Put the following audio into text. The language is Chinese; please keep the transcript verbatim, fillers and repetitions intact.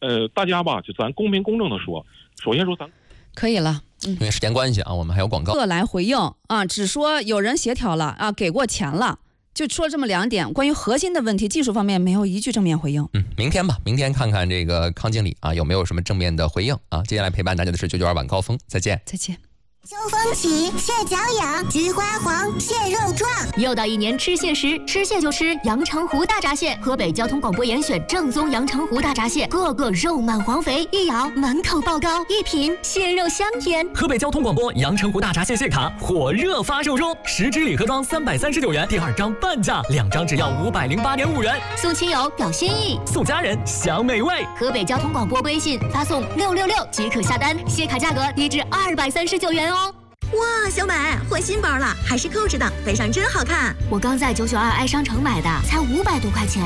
呃，大家吧，就咱公平公正的说，首先说咱可以了。 嗯，因为时间关系啊，我们还有广告。 各来回应啊，只说有人协调了啊，给过钱了，就说这么两点。关于核心的问题，技术方面没有一句正面回应。 嗯，明天吧，明天看看这个康经理啊有没有什么正面的回应啊。接下来陪伴大家的是九九二晚高峰，再见， 再见。 秋风起，蟹脚痒，菊花黄，蟹肉壮。 又到一年吃蟹时，吃蟹就吃阳澄湖大闸蟹。河北交通广播严选正宗阳澄湖大闸蟹，个个肉满黄肥，一咬满口爆膏，一品蟹肉香甜。 河北交通广播阳澄湖大闸蟹蟹卡火热发售中，十支礼盒装三百三十九元，第二张半价，两张只要五百零八点五元。 送亲友表心意， 送家人享美味。 河北交通广播微信发送六六六即可下单，蟹卡价格低至二百三十九元哦。 哇，小美换新包了，还是扣着的，背上真好看。 我刚在九九二爱商城买的，才五百多块钱。